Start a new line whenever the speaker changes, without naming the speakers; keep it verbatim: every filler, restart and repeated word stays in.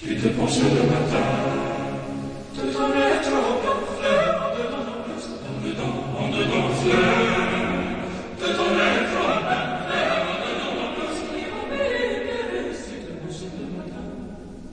qui te penche le matin, te donne les trop en fleurs, en dedans, en dedans, en dedans, en dedans, fleurs.